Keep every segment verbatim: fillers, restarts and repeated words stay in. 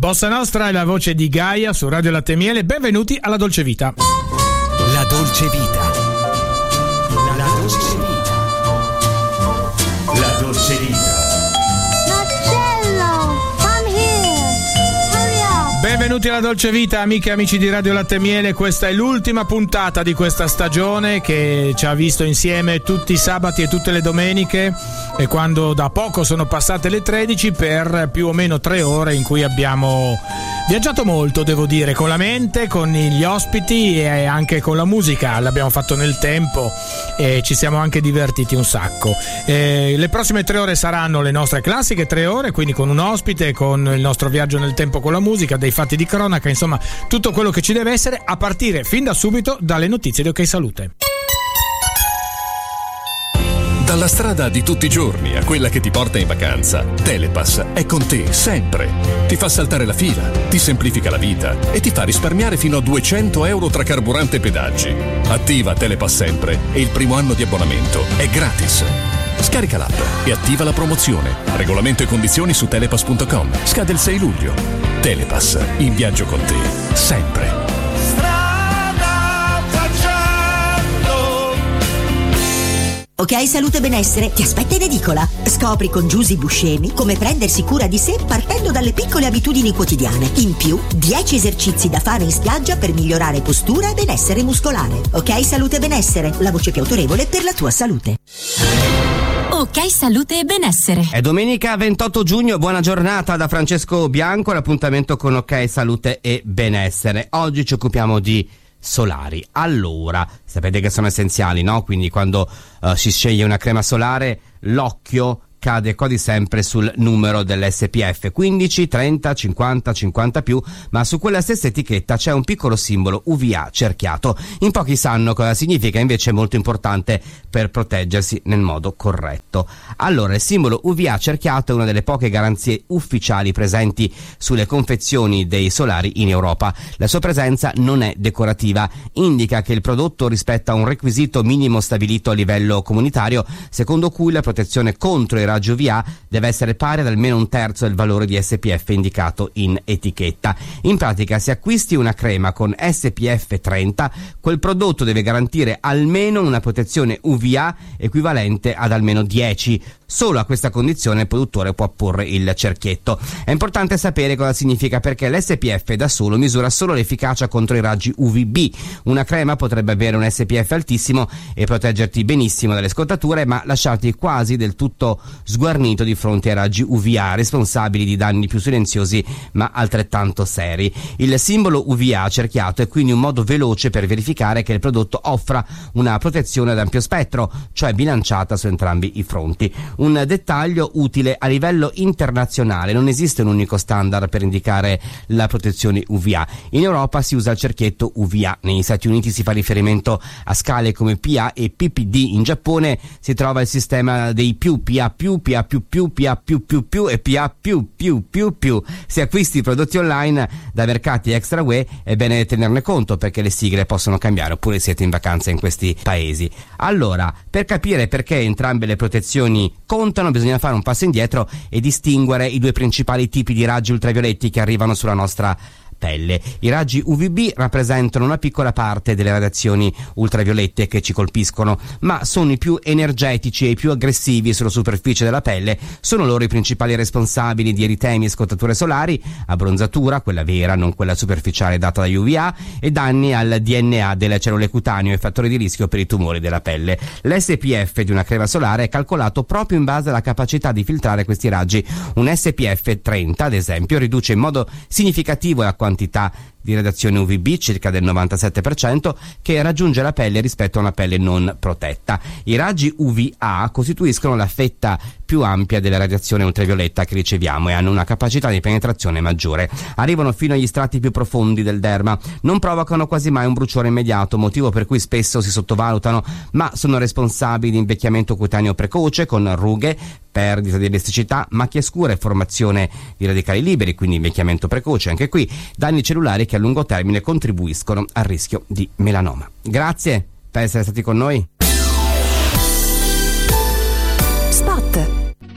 Bossa Nostra è la voce di Gaia su Radio Latte e Miele. Benvenuti alla Dolce Vita. La Dolce Vita. La Dolce Vita. La Dolce Vita. Benvenuti alla Dolce Vita, amiche e amici di Radio Latte e Miele. Questa è l'ultima puntata di questa stagione che ci ha visto insieme tutti i sabati e tutte le domeniche, e quando da poco sono passate le tredici, per più o meno tre ore in cui abbiamo viaggiato molto, devo dire, con la mente, con gli ospiti e anche con la musica. L'abbiamo fatto nel tempo e ci siamo anche divertiti un sacco. E le prossime tre ore saranno le nostre classiche tre ore, quindi con un ospite, con il nostro viaggio nel tempo con la musica, dei fatti di cronaca, insomma tutto quello che ci deve essere, a partire fin da subito dalle notizie di OK Salute. Dalla strada di tutti i giorni a quella che ti porta in vacanza, Telepass è con te sempre. Ti fa saltare la fila, ti semplifica la vita e ti fa risparmiare fino a duecento euro tra carburante e pedaggi. Attiva Telepass sempre e il primo anno di abbonamento è gratis. Scarica l'app e attiva la promozione. Regolamento e condizioni su telepass punto com. Scade il sei luglio. Telepass, in viaggio con te, sempre. OK Salute e Benessere ti aspetta in edicola. Scopri con Giusy Buscemi come prendersi cura di sé partendo dalle piccole abitudini quotidiane. In più, dieci esercizi da fare in spiaggia per migliorare postura e benessere muscolare. OK Salute e Benessere, la voce più autorevole per la tua salute. OK Salute e Benessere. È domenica ventotto giugno, buona giornata da Francesco Bianco, l'appuntamento con OK Salute e Benessere. Oggi ci occupiamo di solari. Allora, sapete che sono essenziali, no? Quindi quando uh, si sceglie una crema solare, l'occhio cade quasi sempre sul numero dell'S P F, quindici, trenta, cinquanta, cinquanta più, ma su quella stessa etichetta c'è un piccolo simbolo U V A cerchiato. In pochi sanno cosa significa, invece è molto importante per proteggersi nel modo corretto. Allora, il simbolo U V A cerchiato è una delle poche garanzie ufficiali presenti sulle confezioni dei solari in Europa. La sua presenza non è decorativa, indica che il prodotto rispetta un requisito minimo stabilito a livello comunitario, secondo cui la protezione contro i raggi U V A deve essere pari ad almeno un terzo del valore di S P F indicato in etichetta. In pratica, se acquisti una crema con S P F trenta, quel prodotto deve garantire almeno una protezione U V A equivalente ad almeno dieci. Solo a questa condizione il produttore può apporre il cerchietto. È importante sapere cosa significa, perché l'S P F da solo misura solo l'efficacia contro i raggi U V B. Una crema potrebbe avere un S P F altissimo e proteggerti benissimo dalle scottature, ma lasciarti quasi del tutto sguarnito di fronte ai raggi U V A, responsabili di danni più silenziosi ma altrettanto seri. Il simbolo U V A cerchiato è quindi un modo veloce per verificare che il prodotto offra una protezione ad ampio spettro, cioè bilanciata su entrambi i fronti. Un dettaglio utile: a livello internazionale non esiste un unico standard per indicare la protezione U V A. In Europa si usa il cerchietto U V A, negli Stati Uniti si fa riferimento a scale come P A e P P D, in Giappone si trova il sistema dei più, P A più, P A più più, P A più più più e P A più più più più. Se acquisti prodotti online da mercati extra U E è bene tenerne conto, perché le sigle possono cambiare, oppure siete in vacanza in questi paesi. Allora, per capire perché entrambe le protezioni contano, bisogna fare un passo indietro e distinguere i due principali tipi di raggi ultravioletti che arrivano sulla nostra pelle. I raggi U V B rappresentano una piccola parte delle radiazioni ultraviolette che ci colpiscono, ma sono i più energetici e i più aggressivi sulla superficie della pelle. Sono loro i principali responsabili di eritemi e scottature solari, abbronzatura, quella vera, non quella superficiale data da U V A, e danni al D N A delle cellule cutanee e fattori di rischio per i tumori della pelle. L'S P F di una crema solare è calcolato proprio in base alla capacità di filtrare questi raggi. Un S P F trenta, ad esempio, riduce in modo significativo la quantità di radiazione U V B, circa del novantasette per cento, che raggiunge la pelle rispetto a una pelle non protetta. I raggi U V A costituiscono la fetta più ampia della radiazione ultravioletta che riceviamo e hanno una capacità di penetrazione maggiore. Arrivano fino agli strati più profondi del derma, non provocano quasi mai un bruciore immediato, motivo per cui spesso si sottovalutano, ma sono responsabili di invecchiamento cutaneo precoce con rughe, perdita di elasticità, macchie scure e formazione di radicali liberi, quindi invecchiamento precoce. Anche qui danni cellulari che a lungo termine contribuiscono al rischio di melanoma. Grazie per essere stati con noi. Spot.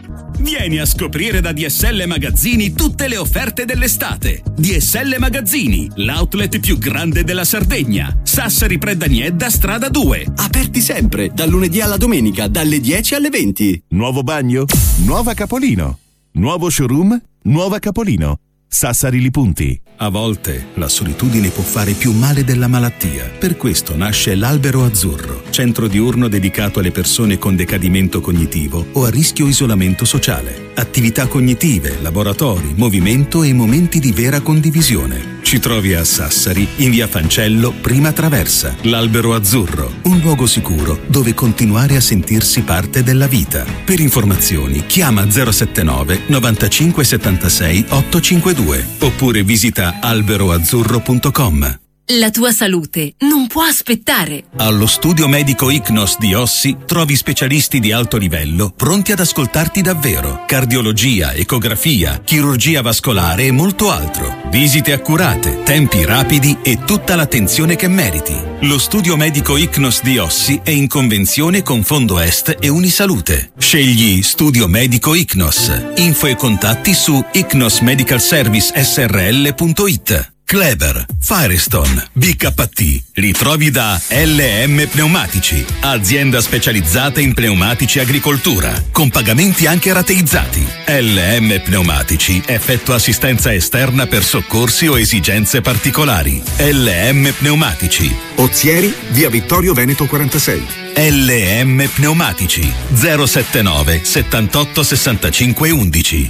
Vieni a scoprire da D S L Magazzini tutte le offerte dell'estate. D S L Magazzini, l'outlet più grande della Sardegna. Sassari Predaniedda, strada due. Aperti sempre, dal lunedì alla domenica, dalle dieci alle venti. Nuovo bagno? Nuova Capolino. Nuovo showroom? Nuova Capolino. Sassari Li Punti. A volte la solitudine può fare più male della malattia. Per questo nasce l'Albero Azzurro, centro diurno dedicato alle persone con decadimento cognitivo o a rischio isolamento sociale. Attività cognitive, laboratori, movimento e momenti di vera condivisione. Ci trovi a Sassari, in via Fancello, prima traversa. L'Albero Azzurro, un luogo sicuro dove continuare a sentirsi parte della vita. Per informazioni chiama zero sette nove novantacinque settantasei ottocentocinquantadue oppure visita albero azzurro punto com. La tua salute non può aspettare. Allo studio medico Icnos di Ossi trovi specialisti di alto livello pronti ad ascoltarti davvero. Cardiologia, ecografia, chirurgia vascolare e molto altro. Visite accurate, tempi rapidi e tutta l'attenzione che meriti. Lo studio medico Icnos di Ossi è in convenzione con Fondo Est e Unisalute. Scegli Studio Medico Icnos. Info e contatti su icnos medical service s r l punto i t. Kleber, Firestone, B K T, li trovi da L M Pneumatici, azienda specializzata in pneumatici agricoltura, con pagamenti anche rateizzati. L M Pneumatici effettua assistenza esterna per soccorsi o esigenze particolari. L M Pneumatici. Ozieri, via Vittorio Veneto quarantasei. L M Pneumatici, zero sette nove settantotto sessantacinque undici.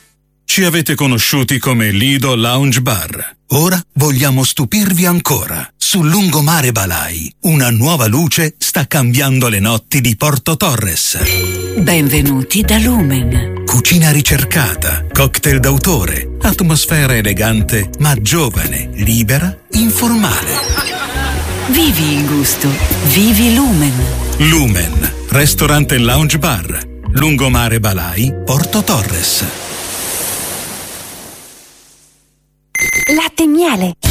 Ci avete conosciuti come Lido Lounge Bar. Ora vogliamo stupirvi ancora. Sul lungomare Balai, una nuova luce sta cambiando le notti di Porto Torres. Benvenuti da Lumen. Cucina ricercata, cocktail d'autore, atmosfera elegante ma giovane, libera, informale. Vivi il gusto. Vivi Lumen. Lumen, ristorante e lounge bar. Lungomare Balai, Porto Torres. Latte e miele,